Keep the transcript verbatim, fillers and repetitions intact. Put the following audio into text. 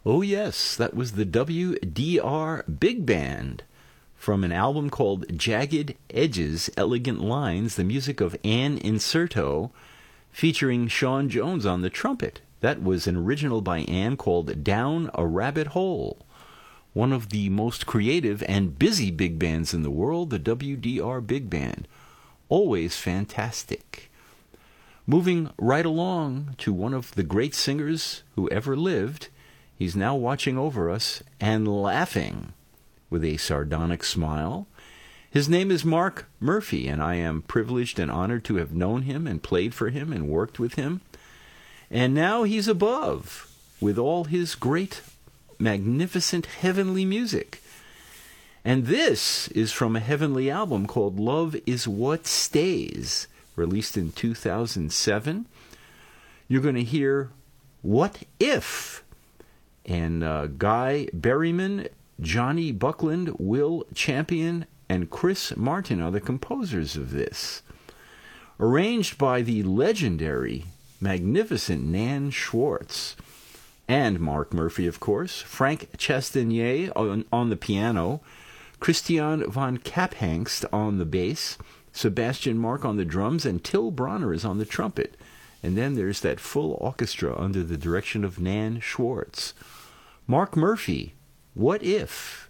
Oh yes, that was the W D R Big Band from an album called Jagged Edges, Elegant Lines, the music of Ann Inserto, featuring Sean Jones on the trumpet. That was an original by Ann called Down a Rabbit Hole. One of the most creative and busy big bands in the world, the W D R Big Band. Always fantastic. Moving right along to one of the great singers who ever lived. He's now watching over us and laughing with a sardonic smile. His name is Mark Murphy, and I am privileged and honored to have known him and played for him and worked with him. And now he's above with all his great, magnificent heavenly music. And this is from a heavenly album called Love Is What Stays, released in two thousand seven. You're going to hear What If? And uh, Guy Berryman, Johnny Buckland, Will Champion, and Chris Martin are the composers of this. Arranged by the legendary, magnificent Nan Schwartz. And Mark Murphy, of course. Frank Chastanier on, on the piano. Christian von Kaphangst on the bass. Sebastian Mark on the drums. And Till Bronner is on the trumpet. And then there's that full orchestra under the direction of Nan Schwartz. Mark Murphy, What If?